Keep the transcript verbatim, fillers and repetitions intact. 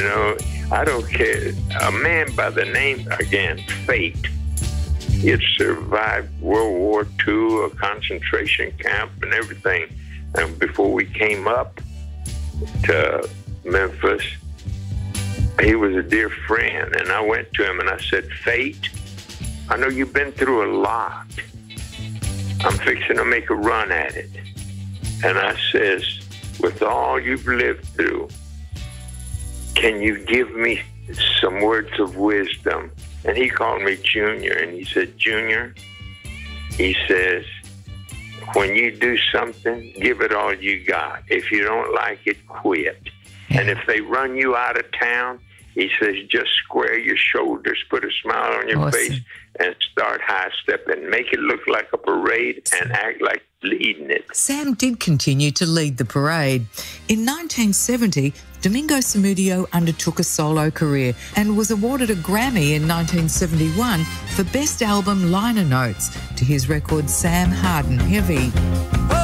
know, I don't care. A man by the name, again, Fate, he had survived World War Two, a concentration camp and everything. And before we came up to Memphis, he was a dear friend. And I went to him and I said, Fate, I know you've been through a lot. I'm fixing to make a run at it. And I says, with all you've lived through, can you give me some words of wisdom? And he called me Junior, and he said, Junior, he says, when you do something, give it all you got. If you don't like it, quit. And if they run you out of town, he says, just square your shoulders, put a smile on your Awesome. face, and start high-stepping. Make it look like a parade and act like leading it. Sam did continue to lead the parade. In nineteen seventy, Domingo Samudio undertook a solo career and was awarded a Grammy in nineteen seventy-one for Best Album Liner Notes to his record Sam Harden Heavy.